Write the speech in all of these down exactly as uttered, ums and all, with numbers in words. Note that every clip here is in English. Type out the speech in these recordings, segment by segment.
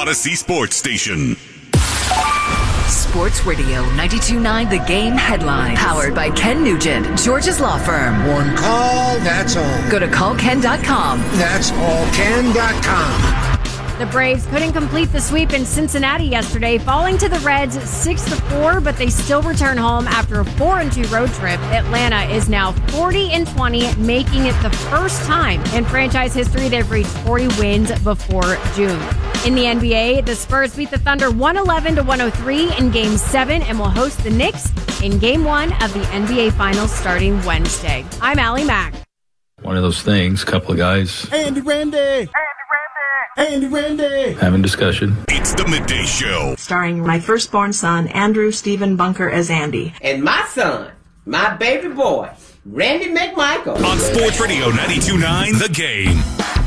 Odyssey Sports Station. Sports Radio ninety-two point nine The Game headline. Powered by Ken Nugent, George's law firm. One call, that's all. Go to call ken dot com. That's all ken dot com. The Braves couldn't complete the sweep in Cincinnati yesterday, falling to the Reds six to four, but they still return home after a four and two road trip. Atlanta is now forty and twenty, making it the first time in franchise history they've reached forty wins before June. In the N B A, the Spurs beat the Thunder one eleven to one oh three in Game seven and will host the Knicks in Game one of the N B A Finals starting Wednesday. I'm Allie Mack. One of those things, couple of guys. Andy Randy! Andy Randy! Andy Randy! Having discussion. It's the Midday Show. Starring my firstborn son, Andrew Stephen Bunker, as Andy. And my son, my baby boy, Randy McMichael. On Sports Radio ninety-two point nine The Game.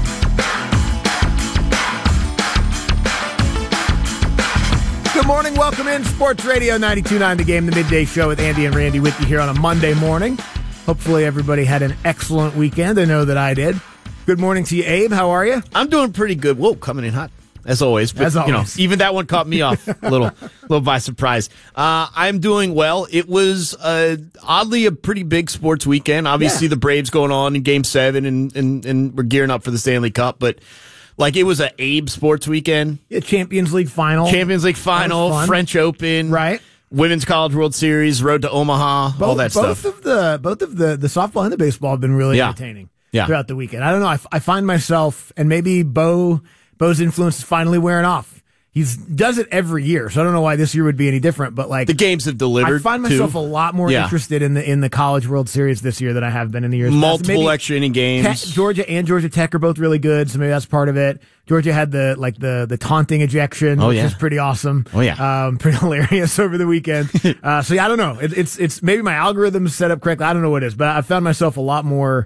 Good morning. Welcome in Sports Radio ninety-two point nine The Game, the Midday Show with Andy and Randy with you here on a Monday morning. Hopefully everybody had an excellent weekend. I know that I did. Good morning to you, Abe. How are you? I'm doing pretty good. Whoa, coming in hot. As always. But, As always. You know, even that one caught me off a little, little by surprise. Uh, I'm doing well. It was uh, oddly a pretty big sports weekend. Obviously, Yeah. the Braves going on in Game seven, and, and, and we're gearing up for the Stanley Cup. But, like, it was an Abe sports weekend. Yeah, Champions League final. Champions League final, fun. French Open. Right. Women's College World Series, Road to Omaha, Both, all that both stuff. Of the, both of the, the softball and the baseball have been really Yeah. entertaining Yeah. throughout the weekend. I don't know. I, I find myself, and maybe Bo, Bo's influence is finally wearing off. He does it every year, so I don't know why this year would be any different. But like The games have delivered. I find myself too. a lot more Yeah. interested in the in the College World Series this year than I have been in the years past. Multiple Maybe extra inning games. Tech, Georgia and Georgia Tech are both really good, so maybe that's part of it. Georgia had the like the the taunting ejection, Oh, which yeah. is pretty awesome. Oh, yeah. um, pretty hilarious over the weekend. uh, so yeah, I don't know. It, it's it's maybe my algorithm's set up correctly. I don't know what it is, but I found myself a lot more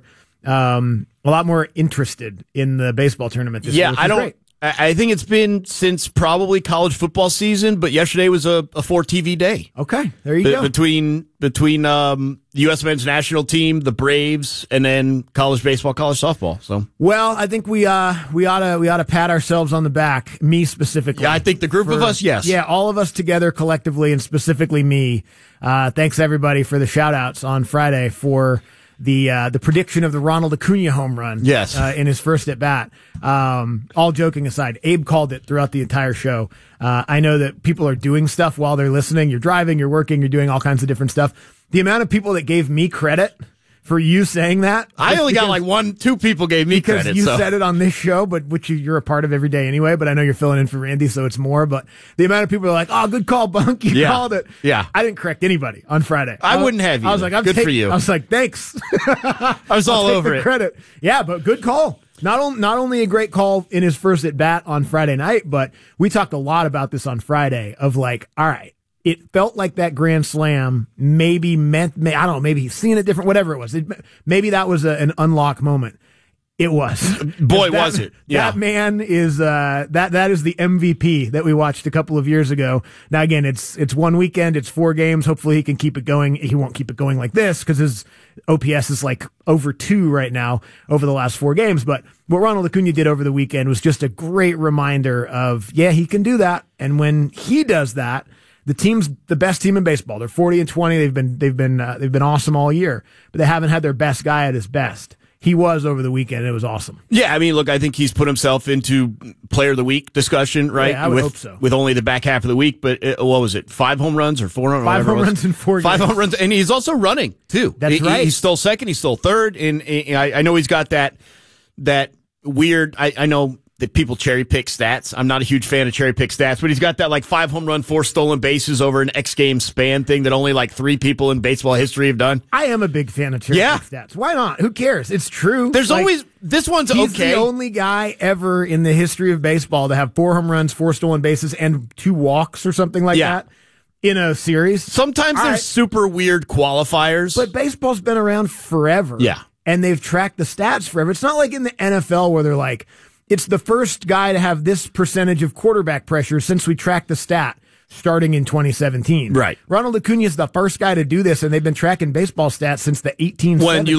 um, a lot more interested in the baseball tournament this Yeah, year. which I is don't. great. I I think it's been since probably college football season, but yesterday was a, a four T V day. Okay, there you Be- go. Between between um, the U S men's national team, the Braves, and then college baseball, college softball. So Well, I think we uh we ought to we ought to pat ourselves on the back, me specifically. yeah, I think the group of For- us, yes, Yeah, all of us together collectively, and specifically me. Uh, thanks everybody for the shout outs on Friday for the uh, the prediction of the Ronald Acuna home run. Yes. uh, in his first at bat. Um, all joking aside, Abe called it throughout the entire show. Uh, I know that people are doing stuff while they're listening. You're driving, you're working, you're doing all kinds of different stuff. The amount of people that gave me credit for you saying that, I only got because- like one, two people gave me because credit. you so. said it on this show, but which you, you're a part of every day anyway. But I know you're filling in for Randy, so it's more. But the amount of people are like, "Oh, good call, Bunk. You Yeah. called it." Yeah. I didn't correct anybody on Friday. I was- wouldn't have I was either. like, I'm Good for take- you. I was like, thanks. I was I'll all take over the it. Credit. Yeah, but good call. Not only not only a great call in his first at bat on Friday night, but we talked a lot about this on Friday. Of like, all right. It felt like that grand slam maybe meant, may, I don't know, maybe he's seeing it different, whatever it was. It, maybe that was a, an unlock moment. It was. Boy, That- was it. Yeah. That man is, uh, that, that is the M V P that we watched a couple of years ago. Now, again, it's, it's one weekend, it's four games. Hopefully he can keep it going. He won't keep it going like this because his O P S is like over two right now over the last four games. But what Ronald Acuna did over the weekend was just a great reminder of, yeah, he can do that. And when he does that, the team's the best team in baseball. They're forty and twenty. They've been they've been uh, they've been awesome all year, but they haven't had their best guy at his best. He was over the weekend. It was awesome. Yeah, I mean, look, I think he's put himself into Player of the Week discussion, right? Yeah, I would with, hope so. With only the back half of the week, but uh, what was it? Five home runs or four? Five whatever it home was. runs in four Five games. home runs, and he's also running too. That's He- he- right. He's still second. He's still third, and, and I, I know he's got that that weird. I, I know that people cherry pick stats. I'm not a huge fan of cherry pick stats, but he's got that like five home run, four stolen bases over an X game span thing that only like three people in baseball history have done. I am a big fan of cherry Yeah. pick stats. Why not? Who cares? It's true. There's Like, always this one's he's okay. the only guy ever in the history of baseball to have four home runs, four stolen bases, and two walks or something like Yeah. that in a series. Sometimes All there's right. super weird qualifiers. But baseball's been around forever. Yeah. And they've tracked the stats forever. It's not like in the N F L where they're like, it's the first guy to have this percentage of quarterback pressure since we tracked the stat starting in twenty seventeen. Right. Ronald Acuna is the first guy to do this, and they've been tracking baseball stats since the eighteen seventies. when you